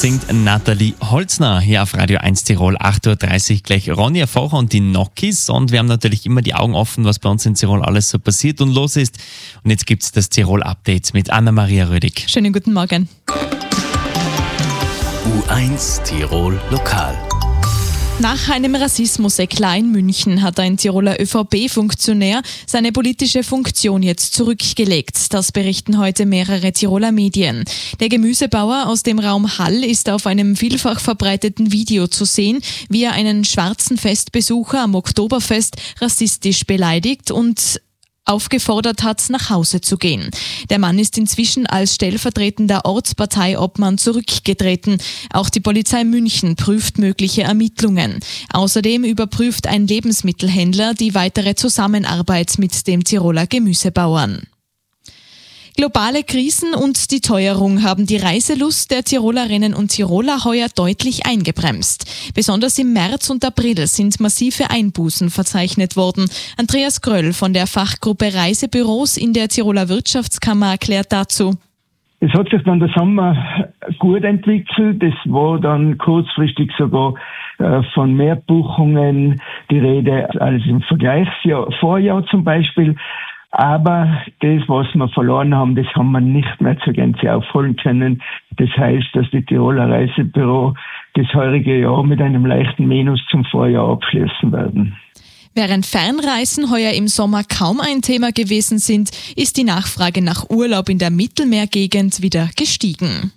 singt Nathalie Holzner hier auf Radio 1 Tirol, 8.30 Uhr gleich Ronja Focher und die Nokis. Und wir haben natürlich immer die Augen offen, was bei uns in Tirol alles so passiert und los ist. Und jetzt gibt es das Tirol-Update mit Anna-Maria Rödig. Schönen guten Morgen. U1 Tirol Lokal. Nach einem Rassismus-Eklat in München hat ein Tiroler ÖVP-Funktionär seine politische Funktion jetzt zurückgelegt. Das berichten heute mehrere Tiroler Medien. Der Gemüsebauer aus dem Raum Hall ist auf einem vielfach verbreiteten Video zu sehen, wie er einen schwarzen Festbesucher am Oktoberfest rassistisch beleidigt und aufgefordert hat, nach Hause zu gehen. Der Mann ist inzwischen als stellvertretender Ortsparteiobmann zurückgetreten. Auch die Polizei München prüft mögliche Ermittlungen. Außerdem überprüft ein Lebensmittelhändler die weitere Zusammenarbeit mit dem Tiroler Gemüsebauern. Globale Krisen und die Teuerung haben die Reiselust der Tirolerinnen und Tiroler heuer deutlich eingebremst. Besonders im März und April sind massive Einbußen verzeichnet worden. Andreas Gröll von der Fachgruppe Reisebüros in der Tiroler Wirtschaftskammer erklärt dazu: Es hat sich dann der Sommer gut entwickelt. Es war dann kurzfristig sogar von mehr Buchungen die Rede als im Vergleichsjahr, Vorjahr zum Beispiel. Aber das, was wir verloren haben, das haben wir nicht mehr zur Gänze aufholen können. Das heißt, dass die Tiroler Reisebüro das heurige Jahr mit einem leichten Minus zum Vorjahr abschließen werden. Während Fernreisen heuer im Sommer kaum ein Thema gewesen sind, ist die Nachfrage nach Urlaub in der Mittelmeergegend wieder gestiegen.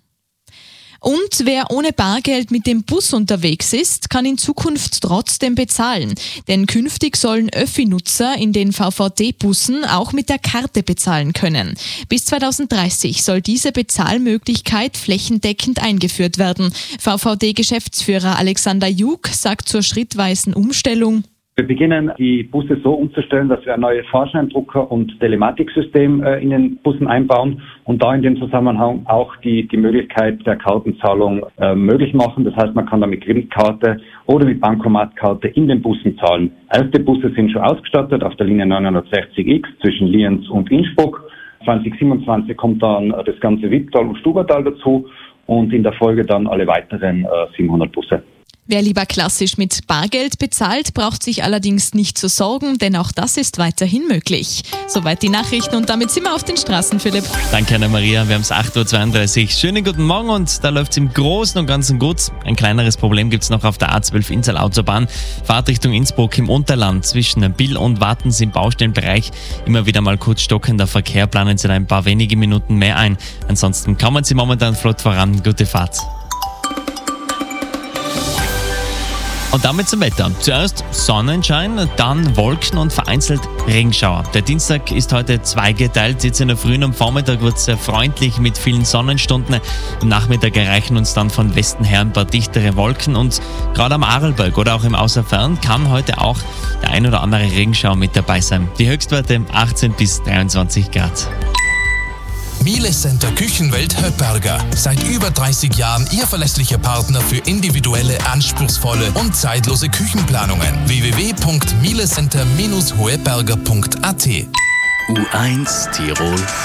Und wer ohne Bargeld mit dem Bus unterwegs ist, kann in Zukunft trotzdem bezahlen. Denn künftig sollen Öffi-Nutzer in den VVD-Bussen auch mit der Karte bezahlen können. Bis 2030 soll diese Bezahlmöglichkeit flächendeckend eingeführt werden. VVD-Geschäftsführer Alexander Jug sagt zur schrittweisen Umstellung: Wir beginnen, die Busse so umzustellen, dass wir ein neues Fahrscheindrucker- und Telematiksystem in den Bussen einbauen und da in dem Zusammenhang auch die Möglichkeit der Kartenzahlung möglich machen. Das heißt, man kann da mit Kreditkarte oder mit Bankomatkarte in den Bussen zahlen. Erste Busse sind schon ausgestattet auf der Linie 960X zwischen Lienz und Innsbruck. 2027 kommt dann das ganze Wipptal und Stubertal dazu und in der Folge dann alle weiteren 700 Busse. Wer lieber klassisch mit Bargeld bezahlt, braucht sich allerdings nicht zu sorgen, denn auch das ist weiterhin möglich. Soweit die Nachrichten und damit sind wir auf den Straßen, Philipp. Danke, Anna-Maria. Wir haben es 8.32 Uhr. Schönen guten Morgen und da läuft es im Großen und Ganzen gut. Ein kleineres Problem gibt es noch auf der A12 Innsal-Autobahn. Fahrt Richtung Innsbruck im Unterland zwischen Bill und Wattens im Baustellenbereich. Immer wieder mal kurz stockender Verkehr. Planen Sie da ein paar wenige Minuten mehr ein. Ansonsten kommen Sie momentan flott voran. Gute Fahrt. Und damit zum Wetter. Zuerst Sonnenschein, dann Wolken und vereinzelt Regenschauer. Der Dienstag ist heute zweigeteilt. Jetzt in der Früh und am Vormittag wird es sehr freundlich mit vielen Sonnenstunden. Am Nachmittag erreichen uns dann von Westen her ein paar dichtere Wolken. Und gerade am Arlberg oder auch im Außerfern kann heute auch der ein oder andere Regenschauer mit dabei sein. Die Höchstwerte 18 bis 23 Grad. Miele Center Küchenwelt Höpperger. Seit über 30 Jahren Ihr verlässlicher Partner für individuelle, anspruchsvolle und zeitlose Küchenplanungen. www.mielecenter-hoeberger.at U1 Tirol